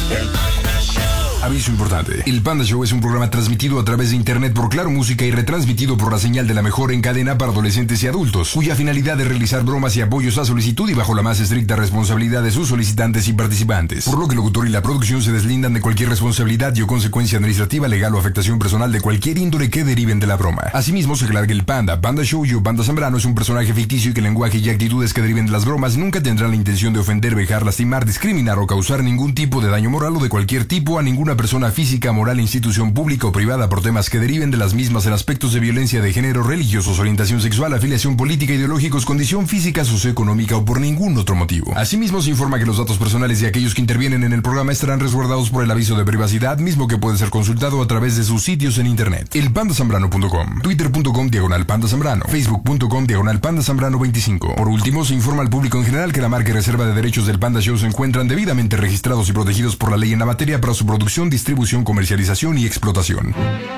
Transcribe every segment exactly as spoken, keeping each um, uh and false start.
El Panda Show. Aviso importante. El Panda Show es un programa transmitido a través de internet por Claro Música y retransmitido por la señal de la mejor en cadena para adolescentes y adultos, cuya finalidad es realizar bromas y apoyos a solicitud y bajo la más estricta responsabilidad de sus solicitantes y participantes. Por lo que el locutor y la producción se deslindan de cualquier responsabilidad y o consecuencia administrativa, legal o afectación personal de cualquier índole que deriven de la broma. Asimismo, se aclara que el Panda, Panda Show y o Panda Zambrano es un personaje ficticio y que el lenguaje y actitudes que deriven de las bromas nunca tendrán la intención de ofender, vejar, lastimar, discriminar o causar ningún tipo de daño moral o de cualquier tipo a ninguna persona física, moral, institución pública o privada por temas que deriven de las mismas en aspectos de violencia de género, religiosos, orientación sexual, afiliación política, ideológicos, condición física, socioeconómica o por ningún otro motivo. Asimismo, se informa que los datos personales de aquellos que intervienen en el programa estarán resguardados por el aviso de privacidad, mismo que puede ser consultado a través de sus sitios en internet. El panda zambrano punto com, twitter punto com diagonal panda zambrano, facebook punto com diagonal panda zambrano veinticinco. Por último, se informa al público en general que la marca y reserva de derechos del Panda Show se encuentran debidamente registrados y protegidos por la ley en la materia para su producción, distribución, comercialización y explotación.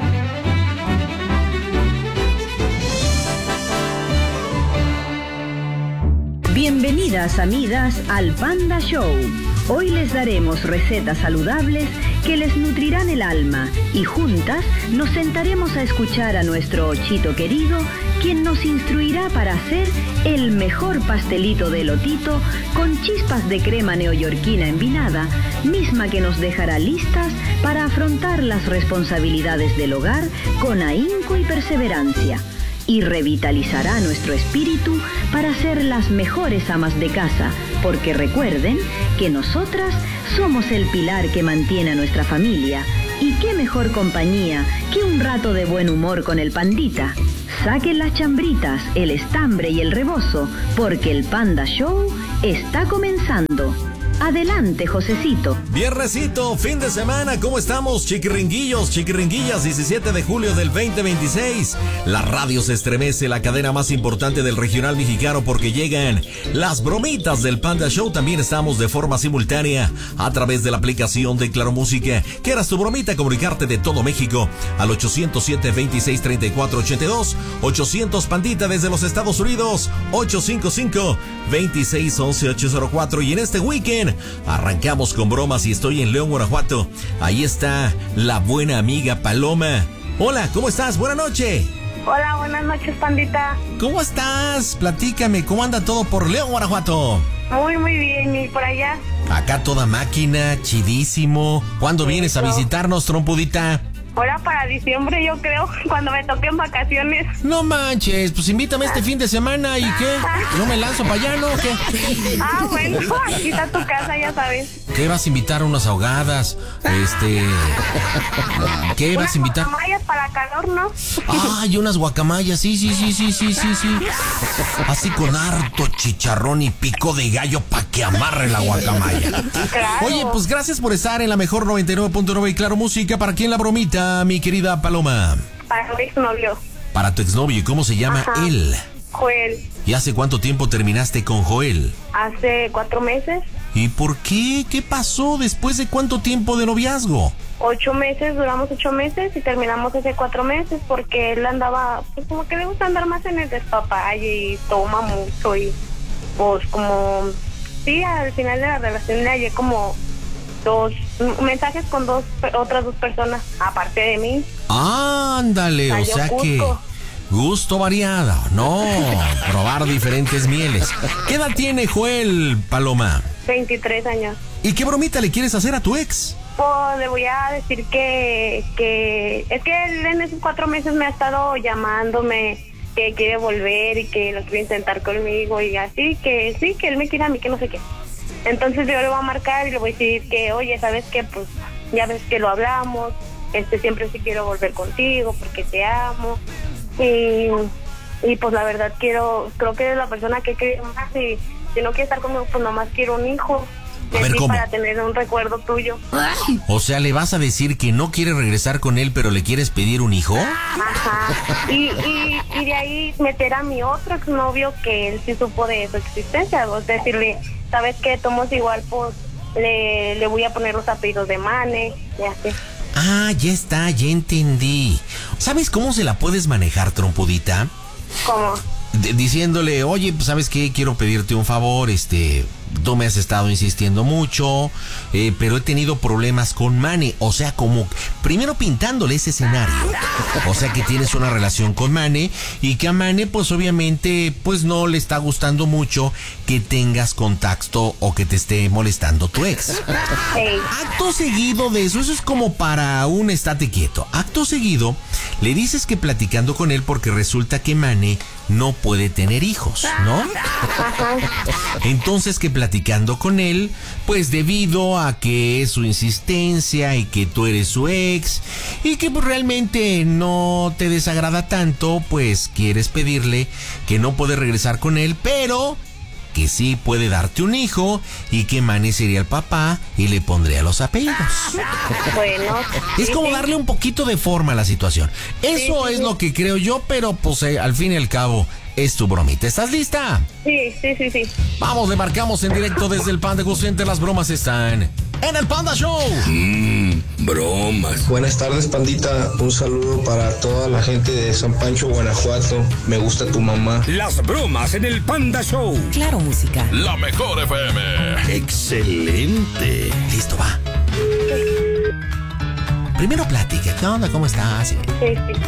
Bienvenidas amigas al Panda Show. Hoy les daremos recetas saludables que les nutrirán el alma y juntas nos sentaremos a escuchar a nuestro Ochito querido, quien nos instruirá para hacer el mejor pastelito de elotito con chispas de crema neoyorquina envinada, misma que nos dejará listas para afrontar las responsabilidades del hogar con ahínco y perseverancia. Y revitalizará nuestro espíritu para ser las mejores amas de casa, porque recuerden que nosotras somos el pilar que mantiene a nuestra familia. Y qué mejor compañía que un rato de buen humor con el pandita. Saquen las chambritas, el estambre y el rebozo, porque el Panda Show está comenzando. Adelante, Josecito. Viernesito, fin de semana, ¿cómo estamos, chiquiringuillos, chiquiringuillas? diecisiete de julio del veinte veintiséis. La radio se estremece, la cadena más importante del regional mexicano, porque llegan las bromitas del Panda Show. También estamos de forma simultánea a través de la aplicación de Claro Música. ¿Quieras tu bromita? Comunicarte de todo México al ochocientos siete, veintiséis, treinta y cuatro ochenta y dos. ochocientos Pandita desde los Estados Unidos, ochocientos cincuenta y cinco, veintiséis, once, ochocientos cuatro. Y en este weekend arrancamos con bromas y estoy en León, Guanajuato. Ahí está la buena amiga Paloma. Hola, ¿cómo estás? Buenas noches. Hola, buenas noches, Pandita. ¿Cómo estás? Platícame, ¿cómo anda todo por León, Guanajuato? Muy, muy bien. ¿Y por allá? Acá toda máquina, chidísimo. ¿Cuándo Sí, vienes a no. visitarnos, trompudita? Ahora para diciembre, yo creo, cuando me toquen vacaciones. No manches, pues invítame este fin de semana. ¿Y qué? ¿No me lanzo para allá, no? ¿Qué? Ah, bueno, aquí está tu casa, ya sabes. ¿Qué vas a invitar? ¿Unas ahogadas? Este... ¿Qué vas a invitar? Unas guacamayas para calor, ¿no? Ay, unas guacamayas, sí, sí, sí, sí, sí, sí, sí. Así con harto chicharrón y pico de gallo pa' que amarre la guacamaya. Claro. Oye, pues gracias por estar en la mejor noventa y nueve punto nueve y Claro Música. ¿Para quién la bromita, mi querida Paloma? Para mi exnovio, Para tu exnovio. ¿Y cómo se llama Ajá. él? Joel. ¿Y hace cuánto tiempo terminaste con Joel? Hace cuatro meses, ¿Y por qué? ¿Qué pasó después de cuánto tiempo de noviazgo? ocho meses, duramos ocho meses y terminamos hace cuatro meses porque él andaba, pues como que le gusta andar más en el despapalle y toma mucho y pues como, sí, al final de la relación le hallé como dos mensajes con dos otras dos personas aparte de mí. Ándale, o Cayó sea que justo. gusto variado, no, probar diferentes mieles. ¿Qué edad tiene Joel, Paloma? veintitrés años. ¿Y qué bromita le quieres hacer a tu ex? Pues le voy a decir que, que es que él en esos cuatro meses me ha estado llamándome que quiere volver y que lo quiere intentar conmigo y así, que sí, que él me quiere a mí, que no sé qué. Entonces yo le voy a marcar y le voy a decir que, oye, ¿sabes qué? Pues ya ves que lo hablamos, este siempre sí quiero volver contigo porque te amo y, y pues la verdad quiero, creo que eres la persona que quiero más y si no quieres estar conmigo, pues nomás quiero un hijo. A ver, Sí, ¿cómo? para tener un recuerdo tuyo. O sea, ¿le vas a decir que no quieres regresar con él, pero le quieres pedir un hijo? Ajá. Y, y, y de ahí meter a mi otro exnovio que él sí supo de su existencia. O sea, decirle, ¿sabes qué? Tomos igual, pues le, le voy a poner los apellidos de Mane y así. Ah, ya está, ya entendí. ¿Sabes cómo se la puedes manejar, trompudita? ¿Cómo? D- diciéndole, oye, pues, ¿sabes qué? Quiero pedirte un favor, este... tú me has estado insistiendo mucho, eh, pero he tenido problemas con Mane. O sea, como primero pintándole ese escenario. O sea, que tienes una relación con Mane y que a Mane, pues obviamente, pues no le está gustando mucho que tengas contacto o que te esté molestando tu ex. Hey. Acto seguido de eso, eso es como para un estate quieto. Acto seguido, le dices que platicando con él porque resulta que Mane no puede tener hijos, ¿no? Ajá. Entonces que platicando con él, pues debido a que es su insistencia y que tú eres su ex y que pues realmente no te desagrada tanto, pues quieres pedirle que no puede regresar con él, pero que sí puede darte un hijo y que Mane sería el papá y le pondría los apellidos. Bueno. Es sí, como sí. darle un poquito de forma a la situación. Eso Sí, sí, es sí. lo que creo yo, pero pues eh, al fin y al cabo es tu bromita. ¿Estás lista? Sí, sí, sí, sí. Vamos, le marcamos en directo desde el Panda Go Center. Las bromas están en el Panda Show. Mmm, bromas. Buenas tardes, pandita. Un saludo para toda la gente de San Pancho, Guanajuato. Me gusta tu mamá. Las bromas en el Panda Show. Claro, música. La mejor F M. Excelente. Listo, va. Primero platique. ¿Qué onda? ¿Cómo estás? Sí, sí.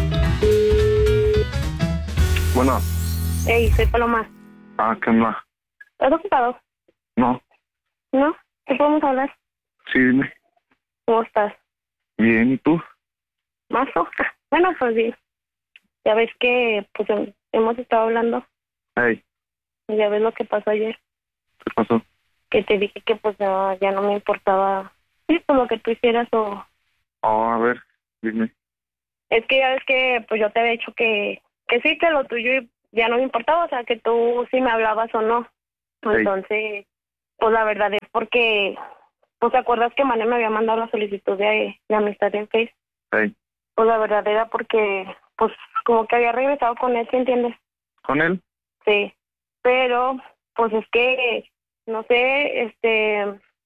Bueno, Ey, soy Paloma. ah, ¿qué onda? ¿Estás ocupado? No, ¿No? ¿Qué podemos hablar? sí, dime. ¿Cómo estás? Bien, ¿y tú? ¿Más o? Bueno, pues sí. Ya ves que, pues, hem- hemos estado hablando. Hey, Y ya ves lo que pasó ayer. ¿qué pasó? Que te dije que, pues, ya, ya no me importaba. Sí, pues, lo que tú hicieras o... Oh, a ver, dime. Es que ya ves que, pues, yo te había dicho que... Que sí, que lo tuyo ya no me importaba. O sea, que tú sí me hablabas o no. Entonces, pues, la verdad es porque... Pues, ¿te acuerdas que Mane me había mandado la solicitud de, de amistad en Face? Hey, Pues, la verdad era porque... Pues, como que había regresado con él, ¿sí entiendes? ¿con él? Sí, pero pues es que, no sé, este,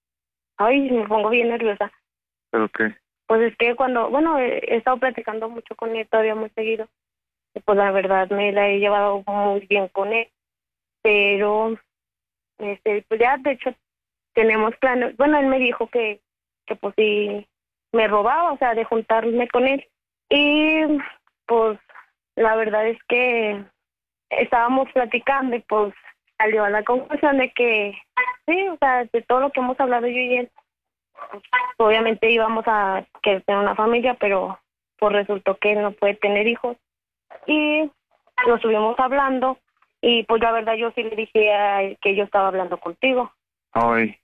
ay, me pongo bien nerviosa. ¿Pero qué? Pues es que cuando, bueno, he, he estado platicando mucho con él todavía muy seguido, y pues la verdad me la he llevado muy bien con él, pero, este, pues ya de hecho tenemos planes, bueno, él me dijo que, que pues sí me robaba, o sea, de juntarme con él, y pues la verdad es que estábamos platicando y pues salió a la conclusión de que sí, o sea, de todo lo que hemos hablado yo y él, pues, obviamente íbamos a querer tener una familia, pero pues resultó que él no puede tener hijos y lo estuvimos hablando y pues la verdad yo sí le dije a él que yo estaba hablando contigo Ay,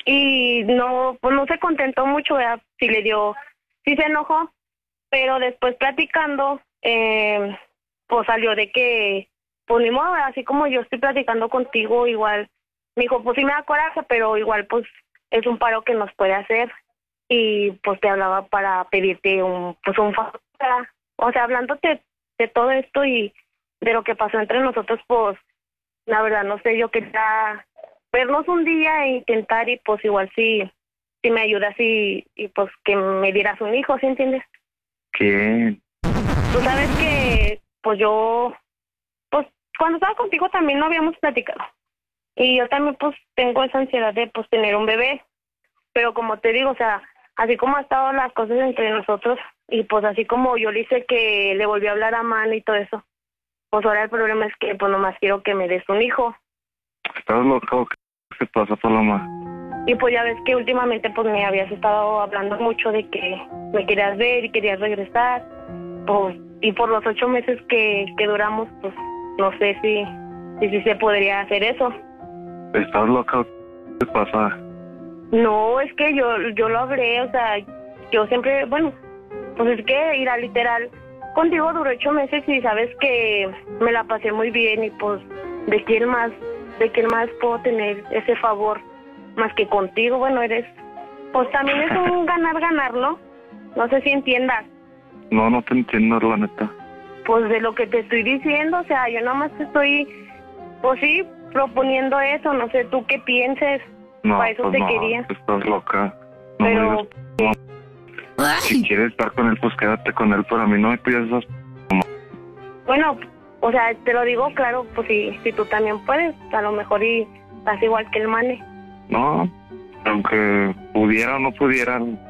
y no, pues no se contentó mucho, ¿verdad? Sí le dio, sí se enojó, pero después platicando, eh, pues salió de que pues ni modo, así como yo estoy platicando contigo, igual, me dijo, pues sí me da coraje, pero igual, pues, es un paro que nos puede hacer, y pues te hablaba para pedirte un, pues un favor, o sea, hablándote de todo esto y de lo que pasó entre nosotros, pues, la verdad, no sé, yo quería vernos un día e intentar, y pues igual si, si me ayudas y, y pues que me dieras un hijo, ¿sí entiendes? ¿quién? Tú sabes que, pues yo, pues cuando estaba contigo también no habíamos platicado. Y yo también, pues, tengo esa ansiedad de, pues, tener un bebé. Pero como te digo, o sea, así como han estado las cosas entre nosotros, y pues así como yo le hice que le volví a hablar a Mane y todo eso, pues ahora el problema es que, pues, nomás quiero que me des un hijo. ¿Estás loca o qué? ¿Qué pasa, Paloma? Y pues ya ves que últimamente, pues, me habías estado hablando mucho de que me querías ver y querías regresar. Pues, y por los ocho meses que, que duramos, pues, no sé si, si, si se podría hacer eso. ¿Estás loca o qué pasa? No, es que yo yo lo hablé, o sea, yo siempre, bueno, pues es que ir a literal, contigo duró ocho meses y sabes que me la pasé muy bien y pues, ¿de quién más, de quién más puedo tener ese favor más que contigo? Bueno, eres, pues también es un ganar-ganar, ¿no? No sé si entiendas. No, no te entiendo, la neta. Pues de lo que te estoy diciendo, o sea, yo nada más te estoy, pues sí, proponiendo eso, no sé tú qué pienses, No, para eso pues te no, quería. estás loca. No me Pero, digas, no. Si quieres estar con él, pues quédate con él, pero a mí no me pidas esas... bueno, o sea, te lo digo claro, pues si, si tú también puedes, a lo mejor y estás igual que el Mane. No, aunque pudiera o no pudiera, no,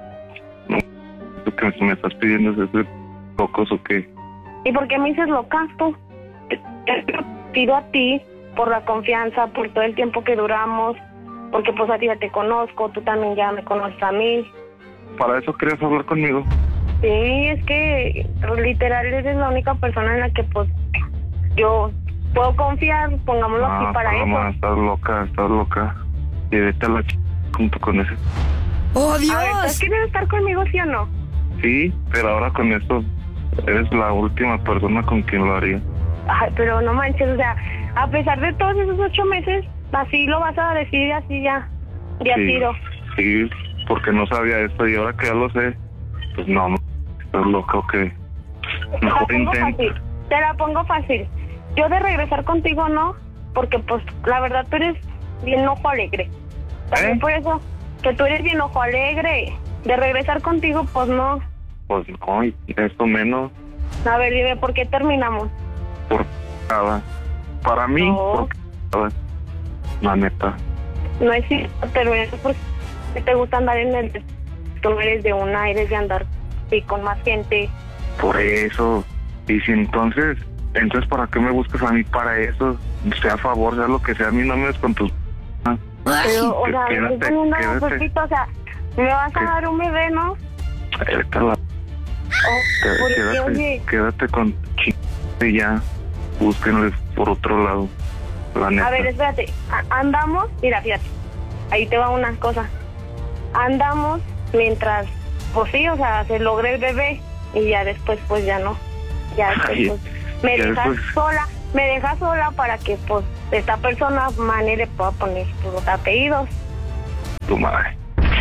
lo que me estás pidiendo es de locos o qué. ¿Y por qué me dices loca tú? Te te pido a ti por la confianza, por todo el tiempo que duramos, porque pues a ti ya te conozco, tú también ya me conoces a mí. ¿Para eso querías hablar conmigo? Sí, es que literal eres la única persona en la que pues yo puedo confiar, pongámoslo No, así para Paloma, eso. estás loca, estás loca. Y vete a la ch... junto con ese. ¡Oh, A ver, ¿tú Dios! quieres estar conmigo, sí o no? Sí, pero ahora con esto eres la última persona con quien lo haría. Ay, pero no manches, o sea, a pesar de todos esos ocho meses, así lo vas a decir y así ya, ya Sí, tiro. sí, porque no sabía esto y ahora que ya lo sé, pues no, estás loca o qué. Te la Mejor pongo intenta. fácil, te la pongo fácil. Yo de regresar contigo no, porque pues la verdad tú eres bien ojo alegre. También ¿Eh? por eso, que tú eres bien ojo alegre. De regresar contigo, pues no. Pues no, y esto menos A ver, dime, ¿por qué terminamos? por nada. Para mí, No. por nada. La neta. No es cierto, pero es porque te gusta andar en el... Tú no eres de una, eres de andar sí, con más gente. Por eso. Y si entonces, entonces ¿para qué me buscas a mí para eso? Sea a favor, sea lo que sea, a mí no me des con tus... Pero, o que- sea, me quédate, estoy poniendo quédate. perfecto, o sea, me vas a ¿Qué? dar un bebé, ¿no? Vete a la... Oh, Quédate, ¿por qué, quédate, oye? quédate con ch... y ya. Búsquenle por otro lado. La neta. A ver, espérate, a- andamos, mira, fíjate, ahí te va una cosa. Andamos mientras, pues sí, o sea, se logre el bebé y ya después, pues ya no. Ya después, Ay, pues, me ya dejas después. sola, me dejas sola para que, pues, esta persona, Manny, le pueda poner tus apellidos. Tu madre.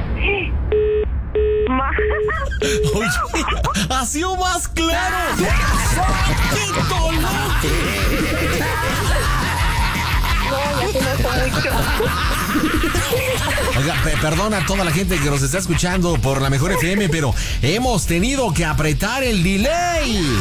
Ma- Oye, ha sido más claro. ¡Qué dolor! No, ya se me fue mucho. Oiga, pe- perdona a toda la gente que nos está escuchando por la mejor F M, pero hemos tenido que apretar el delay.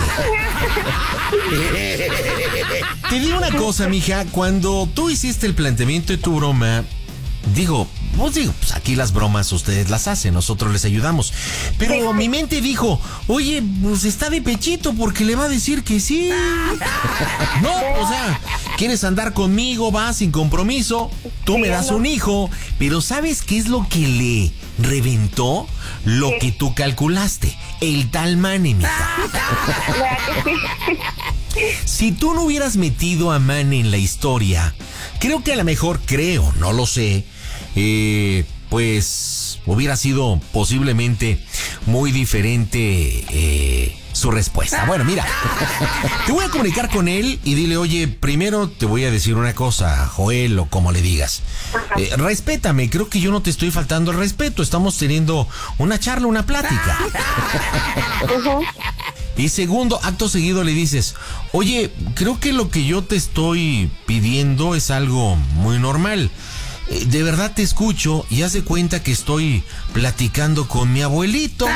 Te digo una cosa, mija, cuando tú hiciste el planteamiento de tu broma, digo, pues digo, pues aquí las bromas ustedes las hacen, nosotros les ayudamos. Pero mi mente dijo, oye, pues está de pechito porque le va a decir que sí. No, o sea, quieres andar conmigo, vas sin compromiso, tú me das un hijo, pero ¿sabes qué es lo que le reventó? Lo que tú calculaste, el tal Manny, mija. ¿Verdad que sí? Si tú no hubieras metido a Manny en la historia, creo que a lo mejor, creo, no lo sé, eh, pues hubiera sido posiblemente muy diferente eh, su respuesta. Bueno, mira, te voy a comunicar con él y dile, oye, primero te voy a decir una cosa, Joel, o como le digas. Eh, respétame, creo que yo no te estoy faltando el respeto, estamos teniendo una charla, una plática. Ujú. Y segundo, acto seguido le dices, oye, creo que lo que yo te estoy pidiendo es algo muy normal. Eh, De verdad te escucho y haz de cuenta que estoy platicando con mi abuelito.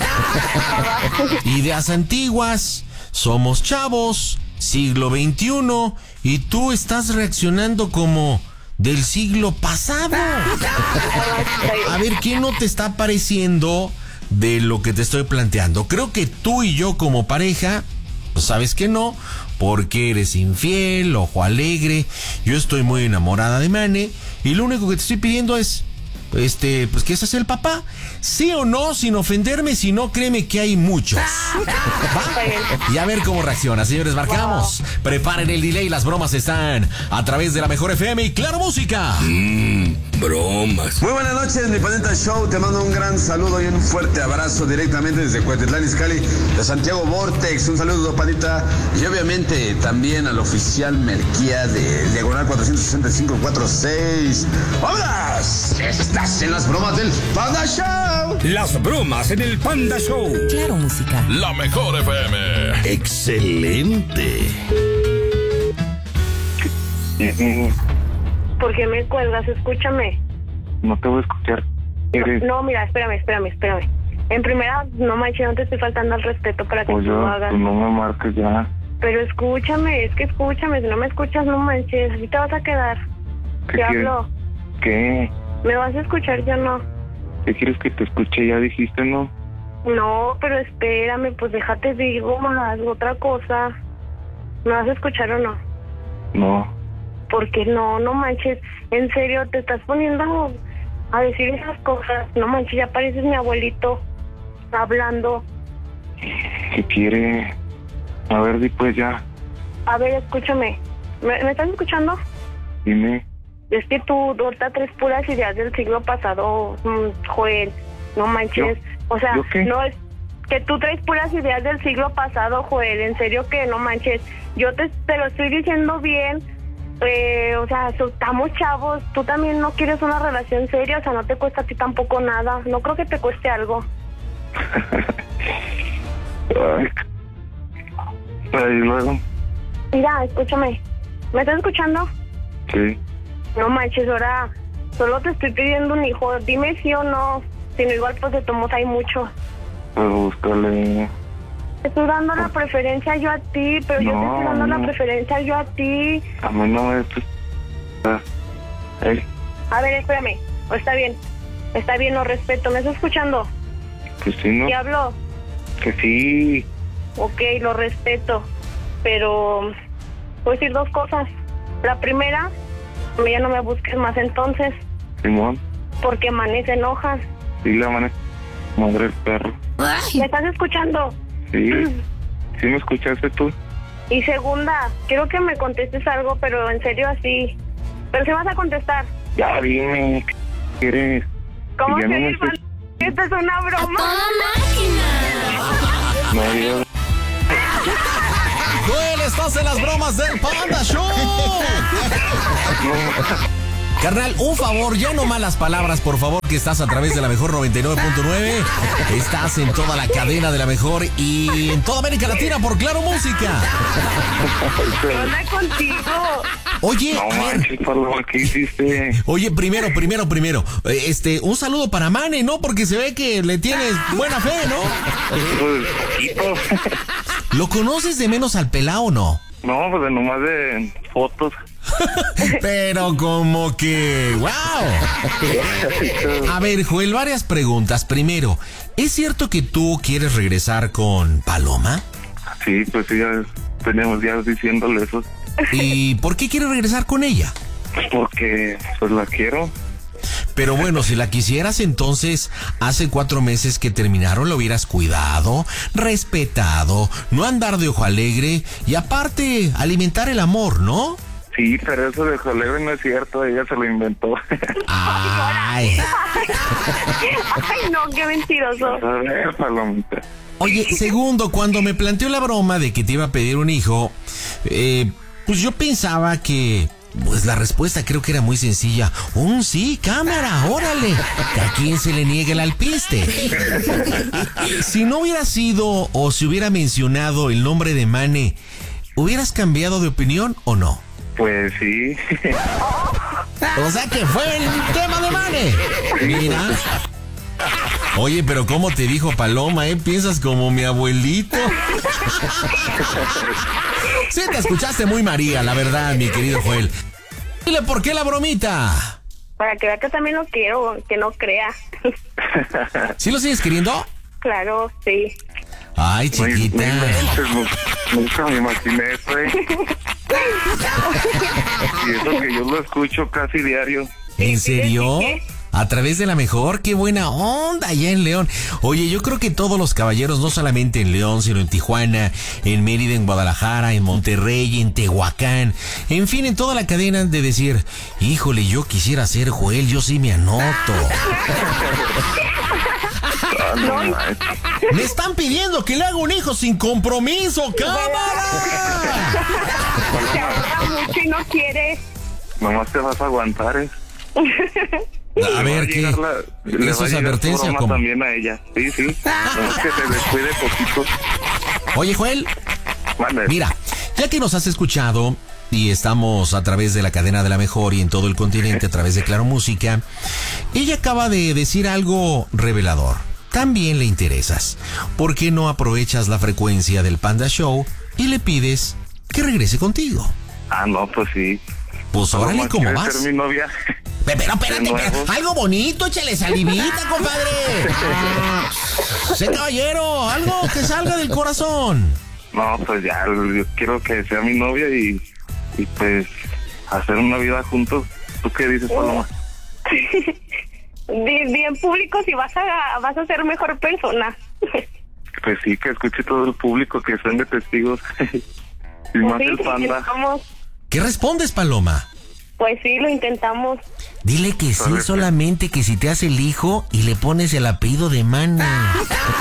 Ideas antiguas, somos chavos, siglo veintiuno, y tú estás reaccionando como del siglo pasado. A ver, ¿qué no te está pareciendo de lo que te estoy planteando? Creo que tú y yo como pareja, pues sabes que no, porque eres infiel, ojo alegre, yo estoy muy enamorada de Manny, y lo único que te estoy pidiendo es, este, pues que seas el papá, sí o no, sin ofenderme, si no, créeme que hay muchos. ¿Va? Y a ver cómo reacciona, señores, marcamos. Preparen el delay, las bromas están a través de la mejor F M y Claro Música. Mmm, bromas. Muy buenas noches, mi Planeta Show. Te mando un gran saludo y un fuerte abrazo directamente desde Cuautitlán Izcalli, de Santiago Vortex. Un saludo, Panita. Y obviamente también al oficial Merquía de Diagonal cuatrocientos sesenta y cinco cuarenta y seis. ¡Vámonos! Estás en las bromas del Panda Show. Las bromas en el Panda Show. Claro Música. La mejor F M. Excelente. ¿Por qué me cuelgas? Escúchame. No te voy a escuchar. Eres... No, mira, espérame, espérame, espérame. En primera, no manches, no te estoy faltando al respeto para que Pues tú lo yo, hagas. pues no me marques ya. Pero escúchame, es que escúchame, si no me escuchas, no manches, así te vas a quedar. ¿Qué Te quieres? hablo. ¿Qué? ¿Me vas a escuchar? Yo no. ¿Qué quieres que te escuche? Ya dijiste, ¿no? No, pero espérame, pues déjate digo más otra cosa. ¿Me vas a escuchar o no? No. ¿Por qué no? No manches. En serio, te estás poniendo a decir esas cosas. No manches, ya pareces mi abuelito hablando. ¿Qué quiere? A ver, di pues ya. A ver, escúchame. ¿Me, ¿me estás escuchando? Dime. Es que tú ahorita traes puras ideas del siglo pasado, mm, Joel. No manches. ¿Yo? O sea, ¿Yo qué? no es que tú traes puras ideas del siglo pasado, Joel. En serio que no manches. Yo te, te lo estoy diciendo bien. Eh, o sea, so- estamos chavos. Tú también no quieres una relación seria. O sea, no te cuesta a ti tampoco nada. No creo que te cueste algo. Ay. Ay, luego. Mira, escúchame. ¿Me estás escuchando? Sí. No manches, ahora solo te estoy pidiendo un hijo. Dime sí o no. Si no, igual pues de tomos hay mucho. Pues búscale. Te estoy dando la preferencia yo a ti, pero yo te No, estoy dando no. la preferencia yo a ti. A mí no me... Ah. Ey, A ver, espérame. O está bien. Está bien, lo respeto. ¿Me estás escuchando? que sí, ¿no? ¿Qué habló? Que sí. Ok, lo respeto. Pero voy a decir dos cosas. La primera, ya no me busques más entonces, Simón. porque Mané se enoja. Sí, la mane... Madre del perro. ¿Me estás escuchando? Sí. ¿Sí me escuchaste tú? Y segunda, quiero que me contestes algo, pero en serio así. Pero si vas a contestar. Ya dime. ¿Qué quieres? ¿Cómo Ya que no me Irma? escuch- ¿Esto es una broma? No, ya... Joel, estás en las bromas del Panda Show. Carnal, un favor, ya no malas palabras, por favor, que estás a través de la mejor noventa y nueve punto nueve. Estás en toda la cadena de la mejor y en toda América Latina por Claro Música. ¿Qué onda contigo? Oye, No a ver, manches, Paloma, ¿qué hiciste? oye, primero, primero, primero, eh, este, un saludo para Mane, ¿no? Porque se ve que le tienes buena fe, ¿no? Pues poquito. ¿Lo conoces de menos al pelao o no? No, pues de nomás de fotos. Pero como que, wow. A ver, Joel, varias preguntas. Primero, ¿es cierto que tú quieres regresar con Paloma? Sí, pues sí, ya tenemos días diciéndole eso. ¿Y por qué quieres regresar con ella? Porque pues la quiero. Pero bueno, si la quisieras, entonces hace cuatro meses que terminaron lo hubieras cuidado, respetado, no andar de ojo alegre y aparte alimentar el amor, ¿no? Sí, pero eso de Jolegre no es cierto, ella se lo inventó. Ay. Ay, no, qué mentiroso. A ver, Palomita. Oye, segundo, cuando me planteó la broma de que te iba a pedir un hijo, eh, pues yo pensaba que... Pues la respuesta creo que era muy sencilla. Un sí, cámara, órale. Que a quién se le niega el alpiste. Si no hubiera sido o si hubiera mencionado el nombre de Mane, ¿hubieras cambiado de opinión o no? Pues sí. O sea que fue el tema de Mane. Mira. Oye, pero ¿cómo te dijo Paloma, eh? Piensas como mi abuelito. Sí, te escuchaste muy María, la verdad, mi querido Joel. Dile por qué la bromita. Para que vea que también lo quiero, que no crea. ¿Sí lo sigues queriendo? Claro, sí. Ay, No, chiquita. no inventes, nu- nunca me imaginé eso, ¿eh? Y eso que yo lo escucho casi diario. ¿En serio? ¿Qué? A través de la mejor, qué buena onda allá en León. Oye, yo creo que todos los caballeros, no solamente en León, sino en Tijuana, en Mérida, en Guadalajara, en Monterrey, en Tehuacán, en fin, en toda la cadena han de decir, híjole, yo quisiera ser Joel, yo sí me anoto. Ah, no, manches. Me están pidiendo que le haga un hijo sin compromiso, cámara. Te ahorra mucho y no quieres. Nomás te vas a aguantar, ¿eh? A ver, ¿qué? Le va ¿Eso a es llegar advertencia su o broma cómo? también a ella. Sí, sí. Nomás que se descuide poquito. Oye, Joel, Mande. mira, ya que nos has escuchado y estamos a través de la cadena de la mejor y en todo el continente a través de Claro Música, ella acaba de decir algo revelador. También le interesas. ¿Por qué no aprovechas la frecuencia del Panda Show y le pides que regrese contigo? Ah, no, pues sí. Pues órale, Paloma, ¿cómo ¿quieres vas? ser mi novia? Pero espérate, pero, algo bonito, échale salivita, compadre. Sí, caballero, algo que salga del corazón. No, pues ya, yo quiero que sea mi novia y, y pues hacer una vida juntos. ¿Tú qué dices, Paloma? Bien, bien público, si vas a vas a ser mejor persona. Pues sí, que escuche todo el público, que estén de testigos. Y más sí, el Panda. Intentamos. ¿Qué respondes, Paloma? Pues sí, lo intentamos. Dile que sí, solamente que si te hace el hijo y le pones el apellido de Mana.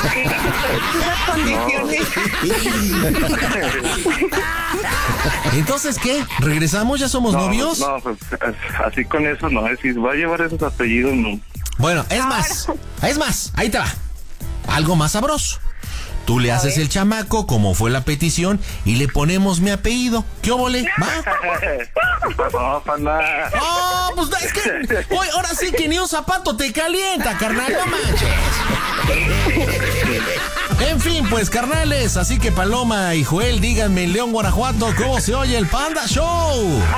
Entonces, ¿qué? ¿Regresamos? ¿Ya somos no, novios? No, pues así con eso no, es si va a llevar esos apellidos, no. Bueno, es más, es más, ahí te va. Algo más sabroso. Tú le haces el chamaco, como fue la petición, y le ponemos mi apellido. ¿Qué óvole? ¿Va? No, Panda. Oh, pues es que hoy, ahora sí que ni un zapato te calienta, carnal, no manches. En fin, pues, carnales, así que Paloma y Joel, díganme en León, Guanajuato, ¿cómo se oye el Panda Show?